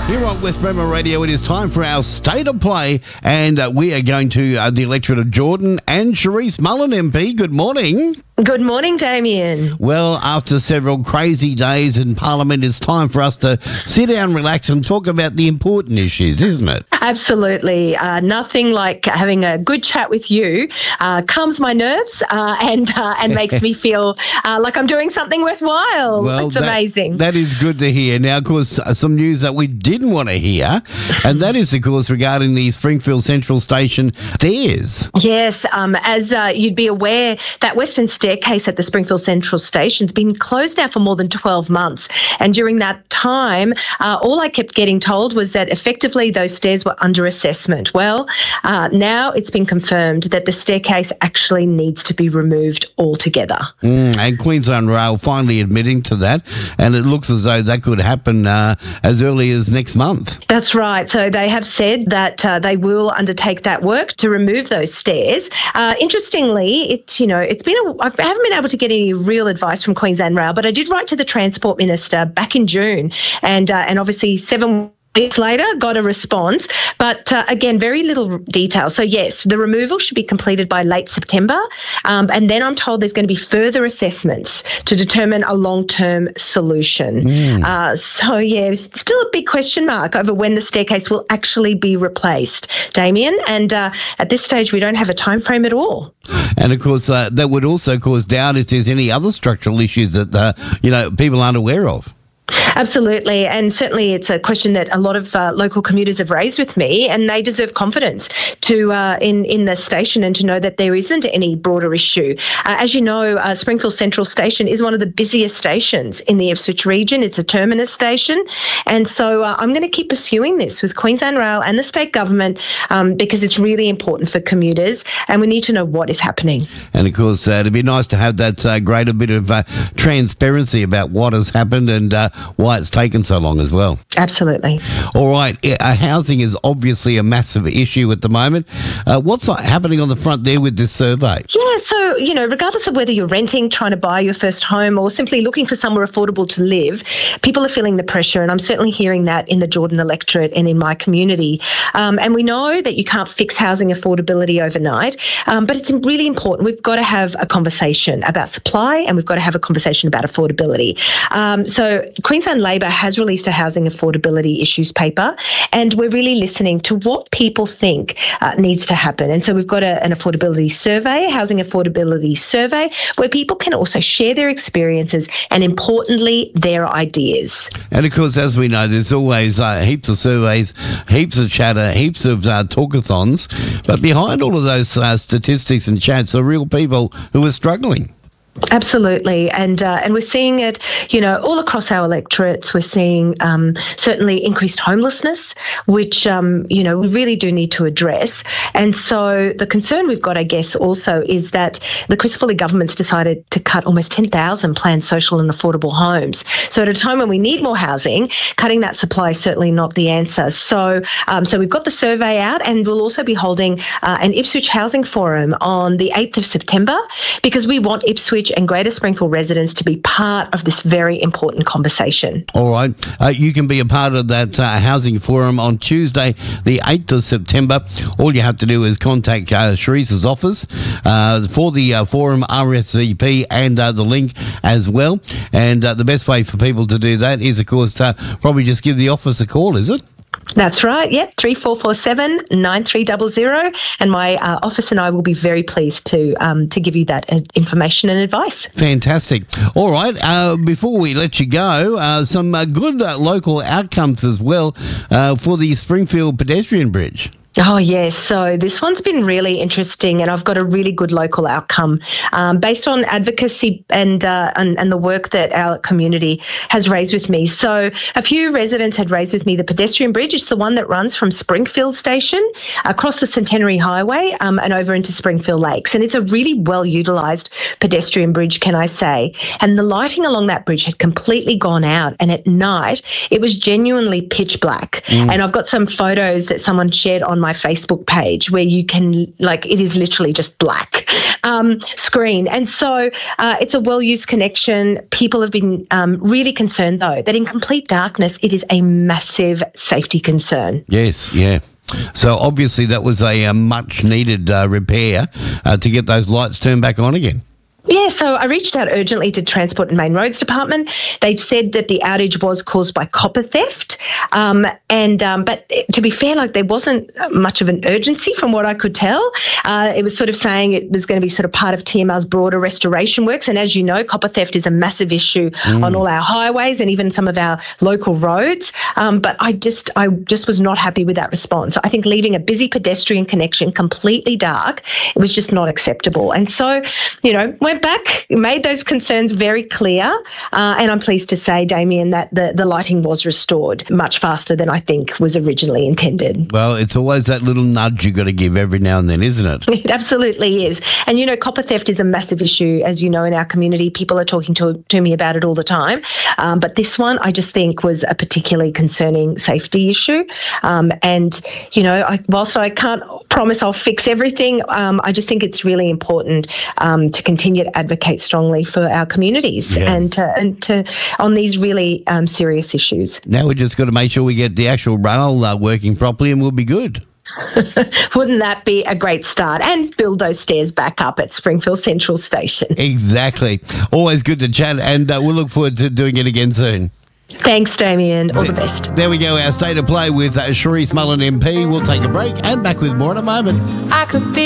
Here on West Bremer Radio, it is time for our State of Play, and we are going to the electorate of Jordan and Charisse Mullen MP. Good morning. Good morning, Damien. Well, after several crazy days in Parliament, it's time for us to sit down, relax and talk about the important issues, isn't it? Absolutely. Nothing like having a good chat with you calms my nerves and makes me feel like I'm doing something worthwhile. Well, it's amazing. That is good to hear. Now, of course, some news that we didn't want to hear, and that is, of course, regarding the Springfield Central Station stairs. Yes, as you'd be aware, that western staircase at the Springfield Central Station's been closed now for more than 12 months. And during that time, all I kept getting told was that effectively those stairs were under assessment. Well, now it's been confirmed that the staircase actually needs to be removed altogether. And Queensland Rail finally admitting to that, and it looks as though that could happen as early as next month. That's right. So they have said that they will undertake that work to remove those stairs. Interestingly, I haven't been able to get any real advice from Queensland Rail, but I did write to the Transport Minister back in June, and obviously 7 weeks later got a response, but again, very little detail. So yes, the removal should be completed by late September, and then I'm told there's going to be further assessments to determine a long-term solution. So yeah, it's still a big question mark over when the staircase will actually be replaced, Damien, and at this stage we don't have a time frame at all. And of course, that would also cause doubt if there's any other structural issues that people aren't aware of. Absolutely, and certainly it's a question that a lot of local commuters have raised with me, and they deserve confidence to in the station and to know that there isn't any broader issue. As you know, Springfield Central Station is one of the busiest stations in the Ipswich region. It's a terminus station, and so I'm going to keep pursuing this with Queensland Rail and the state government because it's really important for commuters, and we need to know what is happening. And of course, it'd be nice to have that greater bit of transparency about what has happened and why it's taken so long as well. Absolutely. All right. Housing is obviously a massive issue at the moment. What's happening on the front there with this survey? Yeah, so, regardless of whether you're renting, trying to buy your first home, or simply looking for somewhere affordable to live, people are feeling the pressure, and I'm certainly hearing that in the Jordan electorate and in my community. And we know that you can't fix housing affordability overnight, but it's really important. We've got to have a conversation about supply, and we've got to have a conversation about affordability. So Queensland Labor has released a housing affordability issues paper, and we're really listening to what people think needs to happen. And so we've got an affordability survey, housing affordability survey, where people can also share their experiences and, importantly, their ideas. And of course, as we know, there's always heaps of surveys, heaps of chatter, heaps of talkathons. But behind all of those statistics and chats are real people who are struggling. Absolutely, and we're seeing it, all across our electorates. We're seeing certainly increased homelessness, which we really do need to address. And so the concern we've got, I guess, also is that the Chris Foley government's decided to cut almost 10,000 planned social and affordable homes. So at a time when we need more housing, cutting that supply is certainly not the answer. So we've got the survey out, and we'll also be holding an Ipswich Housing Forum on the 8th of September, because we want Ipswich and Greater Springfield residents to be part of this very important conversation. All right. You can be a part of that housing forum on Tuesday, the 8th of September. All you have to do is contact Charisse's office for the forum RSVP and the link as well. And the best way for people to do that is, of course, probably just give the office a call, is it? That's right. Yep, 3447 9300, and my office and I will be very pleased to give you that information and advice. Fantastic. All right. Before we let you go, some good local outcomes as well for the Springfield pedestrian bridge. Oh, yes. So this one's been really interesting, and I've got a really good local outcome based on advocacy and the work that our community has raised with me. So a few residents had raised with me the pedestrian bridge. It's the one that runs from Springfield Station across the Centenary Highway and over into Springfield Lakes. And it's a really well-utilised pedestrian bridge, can I say. And the lighting along that bridge had completely gone out, and at night it was genuinely pitch black. And I've got some photos that someone shared on my my Facebook page where you can, like, it is literally just black screen. And so it's a well-used connection. People have been really concerned, though, that in complete darkness, it is a massive safety concern. Yes, yeah. So obviously that was a much needed repair to get those lights turned back on again. Yeah, so I reached out urgently to Transport and Main Roads Department. They said that the outage was caused by copper theft. But to be fair, like, there wasn't much of an urgency from what I could tell. It was sort of saying it was going to be sort of part of TMR's broader restoration works. And as you know, copper theft is a massive issue on all our highways and even some of our local roads. But I just was not happy with that response. I think leaving a busy pedestrian connection completely dark, it was just not acceptable. And so, went back, made those concerns very clear, and I'm pleased to say, Damien, that the lighting was restored much faster than I think was originally intended. Well, it's always that little nudge you've got to give every now and then, isn't it? It absolutely is. And, copper theft is a massive issue, as you know, in our community. People are talking to me about it all the time. But this one, I just think, was a particularly concerning safety issue. Whilst I can't promise I'll fix everything, I just think it's really important to continue to advocate strongly for our communities and to on these really serious issues. Now we just got to make sure we get the actual rail working properly, and we'll be good. Wouldn't that be a great start? And build those stairs back up at Springfield Central Station. Exactly. Always good to chat, and we'll look forward to doing it again soon. Thanks, Damien. All the best. There we go, our State of Play with Cherise Mullen MP. We'll take a break and back with more in a moment. I could be